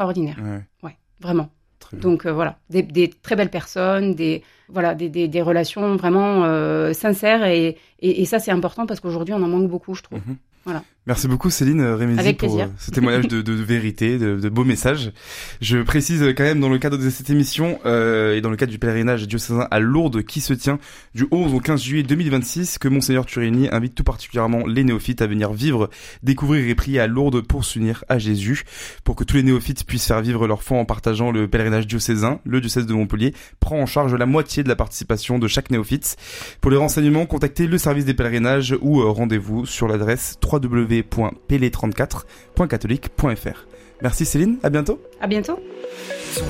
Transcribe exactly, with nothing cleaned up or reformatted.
extraordinaire. Ouais, ouais vraiment. Donc euh, voilà, des, des très belles personnes, des voilà, des, des, des relations vraiment euh, sincères et, et, et ça c'est important parce qu'aujourd'hui on en manque beaucoup, je trouve. Mm-hmm. Voilà. Merci beaucoup Céline Rémézy pour euh, ce témoignage de, de, de vérité, de, de beaux messages. Je précise quand même dans le cadre de cette émission euh, et dans le cadre du pèlerinage diocésain à Lourdes qui se tient du onze au quinze juillet deux mille vingt-six que Monseigneur Turini invite tout particulièrement les néophytes à venir vivre, découvrir et prier à Lourdes pour s'unir à Jésus, pour que tous les néophytes puissent faire vivre leur foi en partageant le pèlerinage diocésain. Le diocèse de Montpellier prend en charge la moitié de la participation de chaque néophyte. Pour les renseignements, contactez le service des pèlerinages ou euh, rendez-vous sur l'adresse w w w point p l trente-quatre point catholique point f r. Merci Céline, à bientôt. À bientôt.